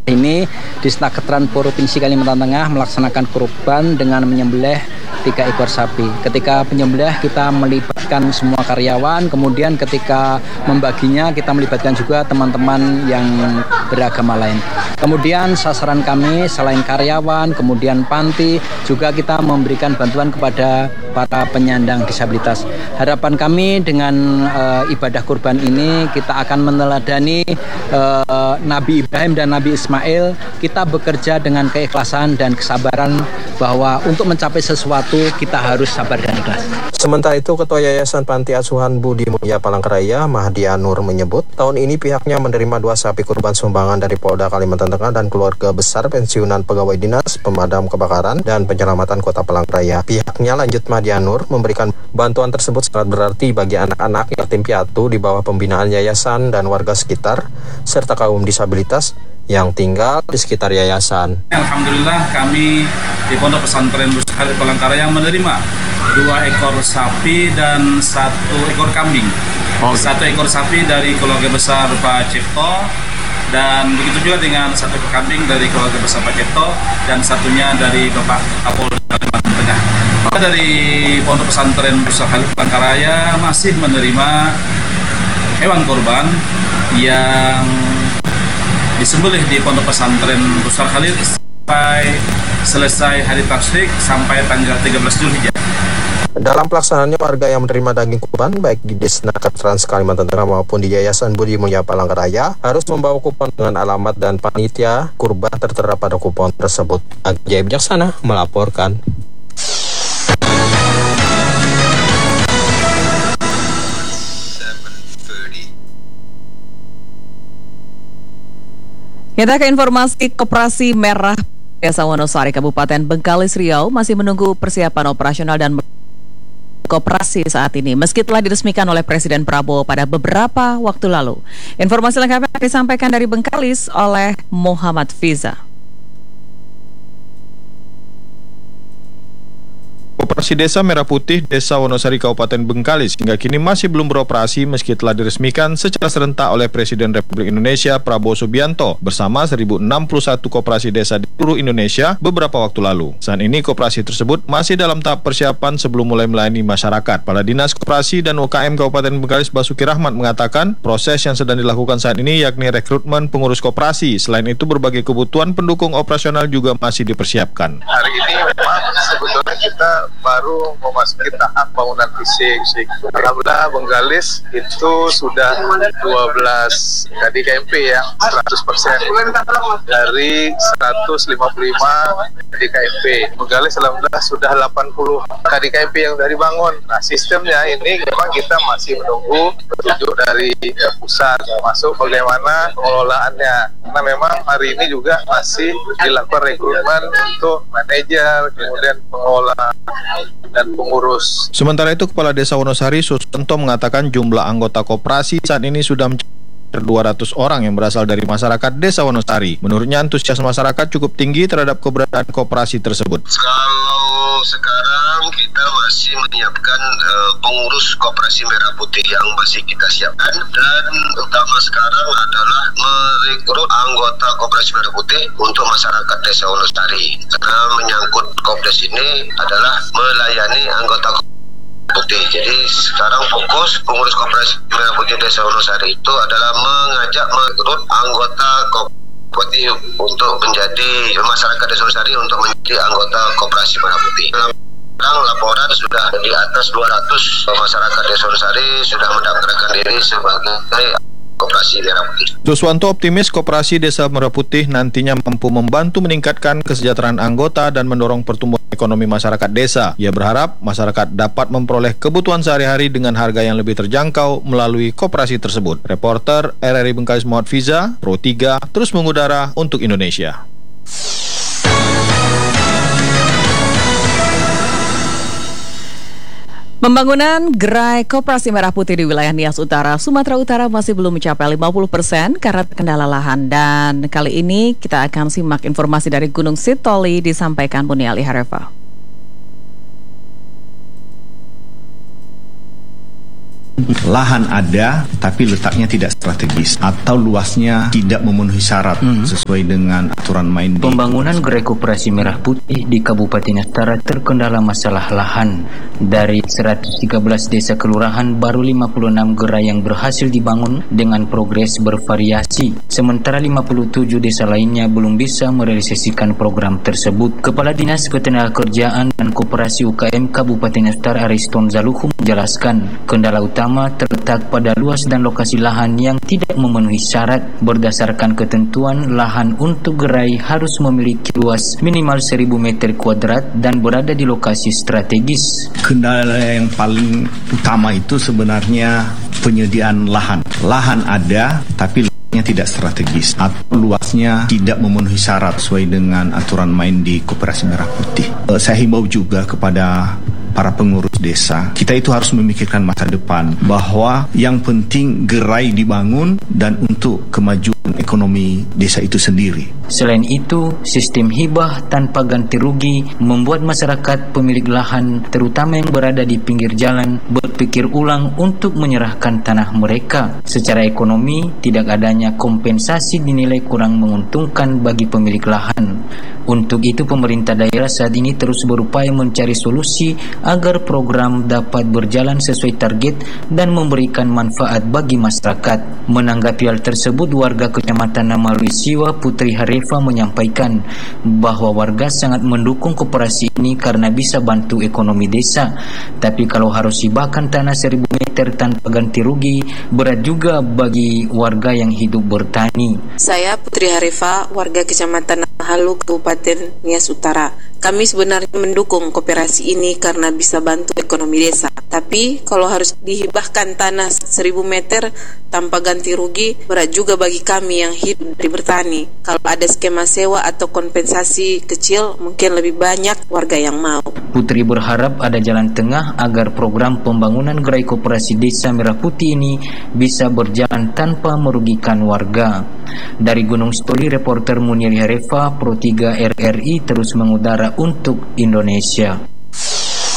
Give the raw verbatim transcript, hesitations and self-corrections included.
Ini Disnakertan Provinsi Kalimantan Tengah melaksanakan kurban dengan menyembelih tiga ekor sapi. Ketika penyembelih kita melibatkan semua karyawan, kemudian ketika membaginya kita melibatkan juga teman-teman yang beragama lain. Kemudian sasaran kami selain karyawan, kemudian panti, juga kita memberikan bantuan kepada para penyandang disabilitas. Harapan kami dengan uh, ibadah kurban ini kita akan meneladani uh, Nabi Ibrahim dan Nabi Ismail. Kita bekerja dengan keikhlasan dan kesabaran bahwa untuk mencapai sesuatu kita harus sabar dan ikhlas. Sementara itu, Ketua Yayasan Panti Asuhan Budi Mulya Palangkaraya, Mahdi Anur, menyebut tahun ini pihaknya menerima dua sapi kurban sumbangan dari Polda Kalimantan Tengah dan keluarga besar pensiunan pegawai dinas pemadam kebakaran dan penyelamatan Kota Palangkaraya. Pihaknya, lanjut Mahdi Anur, memberikan bantuan tersebut sangat berarti bagi anak-anak yatim piatu di bawah pembinaan yayasan dan warga sekitar, serta kaum disabilitas yang tinggal di sekitar yayasan. Alhamdulillah kami di Pondok Pesantren Nusa Khalid Palangkaraya menerima dua ekor sapi dan satu ekor kambing. Oh. Satu ekor sapi dari keluarga besar Pak Cipto, dan begitu juga dengan satu ekor kambing dari keluarga besar Pak Cipto, dan satunya dari Bapak Kapolda Kalimantan Tengah. Dari Pondok Pesantren Nusa Khalid Palangkaraya masih menerima hewan kurban yang disembelih di Pondok Pesantren Nusa Khalid sampai selesai hari tasyrik sampai tanggal tiga belas Zulhijjah. Dalam pelaksanaannya, warga yang menerima daging kurban baik di Disnakertan Kalimantan Tengah maupun di Yayasan Budi Mulya Palangkaraya harus membawa kupon dengan alamat dan panitia kurban tertera pada kupon tersebut. Ajay Bijaksana melaporkan. Kita ke informasi Koperasi Merah Desa Wonosari, Kabupaten Bengkalis, Riau masih menunggu persiapan operasional dan koperasi saat ini, meski telah diresmikan oleh Presiden Prabowo pada beberapa waktu lalu. Informasi lengkapnya disampaikan dari Bengkalis oleh Muhammad Fiza. Koperasi Desa Merah Putih Desa Wonosari Kabupaten Bengkalis hingga kini masih belum beroperasi meski telah diresmikan secara serentak oleh Presiden Republik Indonesia Prabowo Subianto bersama seribu enam puluh satu koperasi desa di seluruh Indonesia beberapa waktu lalu. Saat ini koperasi tersebut masih dalam tahap persiapan sebelum mulai melayani masyarakat. Kepala Dinas Koperasi dan U K M Kabupaten Bengkalis Basuki Rahmat mengatakan proses yang sedang dilakukan saat ini yakni rekrutmen pengurus koperasi. Selain itu berbagai kebutuhan pendukung operasional juga masih dipersiapkan. Hari ini memang sebetulnya kita baru memasuki tahap bangunan fisik. Alhamdulillah Bengkalis itu sudah dua belas K D K M P ya, seratus persen dari seratus lima puluh lima K D K M P. Bengkalis alhamdulillah sudah delapan puluh K D K M P yang dari bangun. Nah, sistemnya ini memang kita masih menunggu petunjuk dari ya, pusat, masuk bagaimana pengelolaannya. Karena memang hari ini juga masih dilakukan rekrutmen untuk manajer, kemudian pengelola dan pengurus. Sementara itu, Kepala Desa Wonosari Susanto mengatakan jumlah anggota koperasi saat ini sudah mencapai dua ratus orang yang berasal dari masyarakat Desa Wonosari. Menurutnya antusias masyarakat cukup tinggi terhadap keberadaan koperasi tersebut. Kalau sekarang kita masih menyiapkan uh, pengurus Koperasi Merah Putih yang masih kita siapkan, dan utama sekarang adalah merekrut anggota Koperasi Merah Putih untuk masyarakat Desa Wonosari. Karena menyangkut Kopdes ini adalah melayani anggota Putih. Jadi sekarang fokus pengurus Koperasi Merah Putih Desa Wonosari itu adalah mengajak merekrut anggota Koperasi untuk menjadi masyarakat Desa Wonosari untuk menjadi anggota Koperasi Merah Putih. Sekarang laporan sudah di atas dua ratus masyarakat Desa Wonosari sudah mendaftarkan diri sebagai Koperasi Merah Putih. Suswanto optimis Koperasi Desa Merah Putih nantinya mampu membantu meningkatkan kesejahteraan anggota dan mendorong pertumbuhan ekonomi masyarakat desa. Ia berharap masyarakat dapat memperoleh kebutuhan sehari-hari dengan harga yang lebih terjangkau melalui koperasi tersebut. Reporter R R I Bengkalis Muhammad Fiza, Pro tiga, terus mengudara untuk Indonesia. Pembangunan gerai Koperasi Merah Putih di wilayah Nias Utara, Sumatera Utara masih belum mencapai lima puluh persen karena terkendala lahan. Dan kali ini kita akan simak informasi dari Gunung Sitoli disampaikan Buni Ali Hareva. Lahan ada, tapi letaknya tidak strategis atau luasnya tidak memenuhi syarat hmm. sesuai dengan aturan main. Pembangunan Gerai Koperasi Merah Putih di Kabupaten Astara terkendala masalah lahan. Dari seratus tiga belas desa kelurahan, baru lima puluh enam gerai yang berhasil dibangun dengan progres bervariasi. Sementara lima puluh tujuh desa lainnya belum bisa merealisasikan program tersebut. Kepala Dinas Ketenagakerjaan dan Koperasi U K M Kabupaten Astara Ariston Zaluhu menjelaskan, kendala utama terletak pada luas dan lokasi lahan yang tidak memenuhi syarat. Berdasarkan ketentuan, lahan untuk gerai harus memiliki luas minimal seribu meter kuadrat dan berada di lokasi strategis. Kendala yang paling utama itu sebenarnya penyediaan lahan. Lahan ada, tapi letaknya tidak strategis atau luasnya tidak memenuhi syarat sesuai dengan aturan main di Koperasi Merah Putih. Saya himbau juga kepada para pengurus desa, kita itu harus memikirkan masa depan, bahwa yang penting gerai dibangun dan untuk kemajuan ekonomi desa itu sendiri. Selain itu, sistem hibah tanpa ganti rugi membuat masyarakat pemilik lahan, terutama yang berada di pinggir jalan, berpikir ulang untuk menyerahkan tanah mereka. Secara ekonomi, tidak adanya kompensasi dinilai kurang menguntungkan bagi pemilik lahan. Untuk itu, pemerintah daerah saat ini terus berupaya mencari solusi agar program dapat berjalan sesuai target dan memberikan manfaat bagi masyarakat. Menanggapi hal tersebut, warga Kecamatan Namaluisiwa Putri Harefa menyampaikan bahwa warga sangat mendukung koperasi ini karena bisa bantu ekonomi desa. Tapi kalau harus hibahkan tanah seribu meter tanpa ganti rugi, berat juga bagi warga yang hidup bertani. Saya Putri Harefa, warga Kecamatan Halu, Kabupaten Nias Utara. Kami sebenarnya mendukung koperasi ini karena bisa bantu ekonomi desa. Tapi kalau harus dihibahkan tanah seribu meter tanpa ganti rugi, berat juga bagi kami yang hidup dari bertani. Kalau ada skema sewa atau kompensasi kecil, mungkin lebih banyak warga yang mau. Putri berharap ada jalan tengah agar program pembangunan Gerai Koperasi Desa Merah Putih ini bisa berjalan tanpa merugikan warga. Dari Gunung Stoli, reporter Munir Harefa, Pro tiga R R I terus mengudara untuk Indonesia.